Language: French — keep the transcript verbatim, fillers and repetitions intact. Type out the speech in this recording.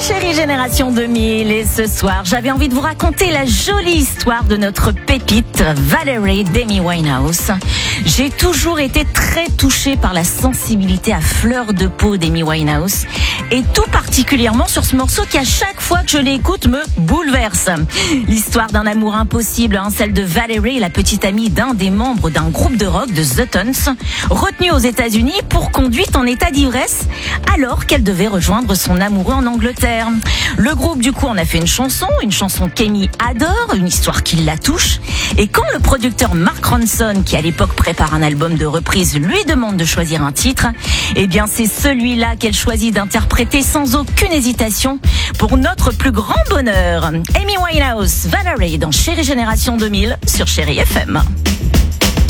Chérie Génération deux mille, et ce soir, j'avais envie de vous raconter la jolie histoire de notre pépite Valerie d'Amy Winehouse. J'ai toujours été très touchée par la sensibilité à fleur de peau d'Amy Winehouse, et tout particulièrement sur ce morceau qui, à chaque fois que je l'écoute, me bouleverse. L'histoire d'un amour impossible, hein, celle de Valerie, la petite amie d'un des membres d'un groupe de rock de The Tones, retenue aux États-Unis pour conduite en état d'ivresse, alors qu'elle devait rejoindre son amoureux en Angleterre. Le groupe, du coup, en a fait une chanson, une chanson qu'Amy adore, une histoire qui la touche. Et quand le producteur Mark Ronson, qui à l'époque prépare un album de reprise, lui demande de choisir un titre, eh bien c'est celui-là qu'elle choisit d'interpréter sans aucune hésitation pour notre plus grand bonheur. Amy Winehouse, Valerie dans Chérie Génération deux mille sur Chérie F M.